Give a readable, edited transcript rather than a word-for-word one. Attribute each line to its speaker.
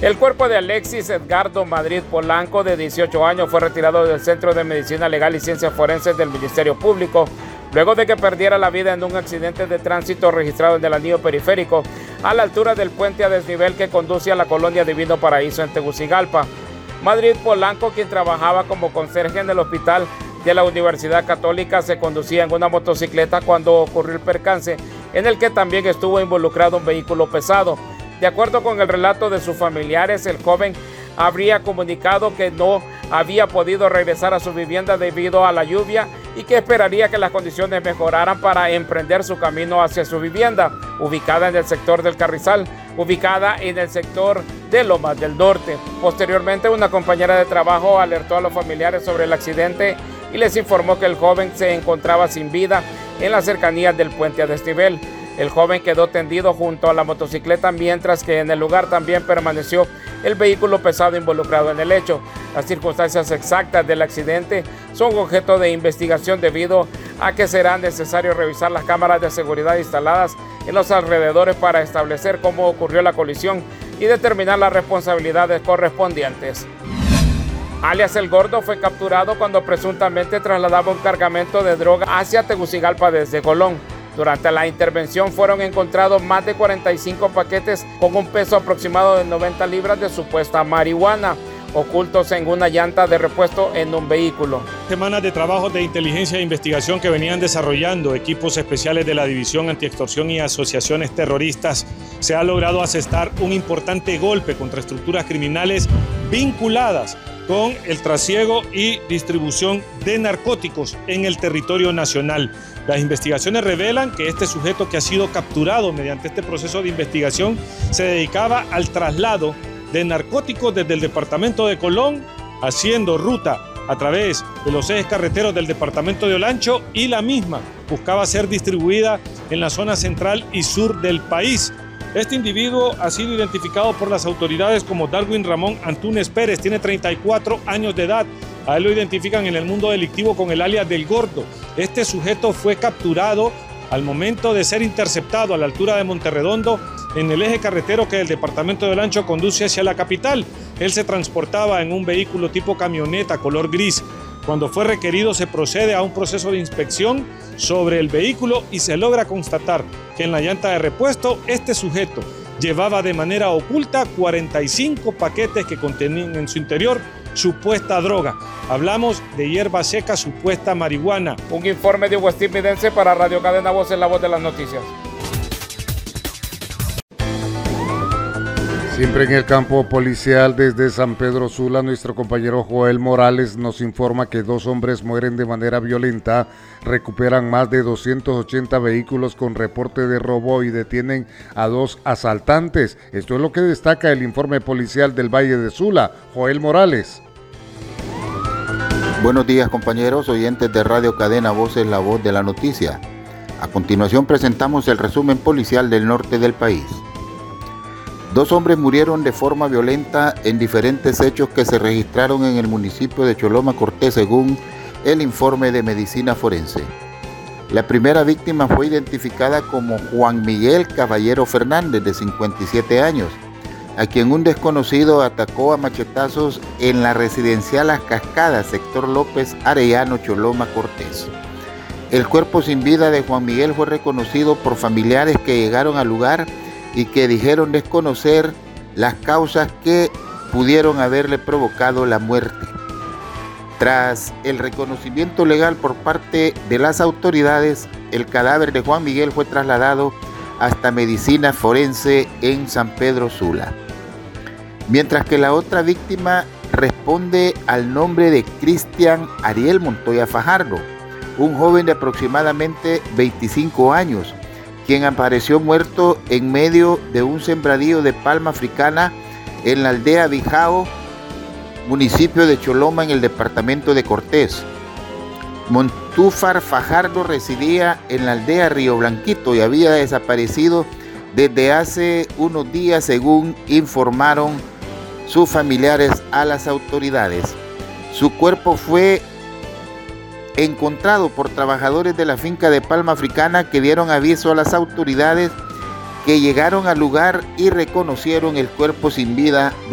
Speaker 1: El cuerpo de Alexis Edgardo Madrid Polanco, de 18 años, fue retirado del Centro de Medicina Legal y Ciencias Forenses del Ministerio Público, luego de que perdiera la vida en un accidente de tránsito registrado en el anillo periférico, a la altura del puente a desnivel que conduce a la colonia Divino Paraíso en Tegucigalpa. Madrid Polanco, quien trabajaba como conserje en el hospital de la Universidad Católica, se conducía en una motocicleta cuando ocurrió el percance, en el que también estuvo involucrado un vehículo pesado. De acuerdo con el relato de sus familiares, el joven habría comunicado que no había podido regresar a su vivienda debido a la lluvia y que esperaría que las condiciones mejoraran para emprender su camino hacia su vivienda, ubicada en el sector del Carrizal, ubicada en el sector de Lomas del Norte. Posteriormente, una compañera de trabajo alertó a los familiares sobre el accidente y les informó que el joven se encontraba sin vida en las cercanías del puente a desnivel. El joven quedó tendido junto a la motocicleta, mientras que en el lugar también permaneció el vehículo pesado involucrado en el hecho. Las circunstancias exactas del accidente son objeto de investigación debido a que será necesario revisar las cámaras de seguridad instaladas en los alrededores para establecer cómo ocurrió la colisión y determinar las responsabilidades correspondientes. Alias El Gordo fue capturado cuando presuntamente trasladaba un cargamento de droga hacia Tegucigalpa desde Colón. Durante la intervención fueron encontrados más de 45 paquetes con un peso aproximado de 90 libras de supuesta marihuana, ocultos en una llanta de repuesto en un vehículo.
Speaker 2: Semanas de trabajo de inteligencia e investigación que venían desarrollando equipos especiales de la División Antiextorsión y Asociaciones Terroristas, se ha logrado asestar un importante golpe contra estructuras criminales vinculadas con el trasiego y distribución de narcóticos en el territorio nacional. Las investigaciones revelan que este sujeto, que ha sido capturado mediante este proceso de investigación, se dedicaba al traslado de narcóticos desde el departamento de Colón, haciendo ruta a través de los ejes carreteros del departamento de Olancho, y la misma buscaba ser distribuida en la zona central y sur del país. Este individuo ha sido identificado por las autoridades como Darwin Ramón Antúnez Pérez, tiene 34 años de edad. A él lo identifican en el mundo delictivo con el alias del Gordo. Este sujeto fue capturado al momento de ser interceptado a la altura de Monterredondo, en el eje carretero que el departamento de Olancho conduce hacia la capital. Él se transportaba en un vehículo tipo camioneta color gris. Cuando fue requerido, se procede a un proceso de inspección sobre el vehículo y se logra constatar que en la llanta de repuesto este sujeto llevaba de manera oculta 45 paquetes que contenían en su interior supuesta droga. Hablamos de hierba seca, supuesta marihuana.
Speaker 1: Un informe de Westín Midense para Radio Cadena Voz, en la voz de las noticias.
Speaker 3: Siempre en el campo policial, desde San Pedro Sula, nuestro compañero Joel Morales nos informa que 2 hombres mueren de manera violenta, recuperan más de 280 vehículos con reporte de robo y detienen a 2 asaltantes. Esto es lo que destaca el informe policial del Valle de Sula. Joel Morales.
Speaker 4: Buenos días, compañeros oyentes de Radio Cadena Voz, es la voz de la noticia. A continuación presentamos el resumen policial del norte del país. 2 hombres murieron de forma violenta en diferentes hechos que se registraron en el municipio de Choloma Cortés, según el informe de medicina forense. La primera víctima fue identificada como Juan Miguel Caballero Fernández, de 57 años, a quien un desconocido atacó a machetazos en la residencial Las Cascadas, sector López Arellano, Choloma Cortés. El cuerpo sin vida de Juan Miguel fue reconocido por familiares que llegaron al lugar y que dijeron desconocer las causas que pudieron haberle provocado la muerte. Tras el reconocimiento legal por parte de las autoridades, el cadáver de Juan Miguel fue trasladado hasta medicina forense en San Pedro Sula. Mientras que la otra víctima responde al nombre de Cristian Ariel Montoya Fajardo, un joven de aproximadamente 25 años, quien apareció muerto en medio de un sembradío de palma africana en la aldea Bijao, municipio de Choloma, en el departamento de Cortés. Montúfar Fajardo residía en la aldea Río Blanquito y había desaparecido desde hace unos días, según informaron sus familiares a las autoridades. Su cuerpo fue encontrado por trabajadores de la finca de palma africana, que dieron aviso a las autoridades, que llegaron al lugar y reconocieron el cuerpo sin vida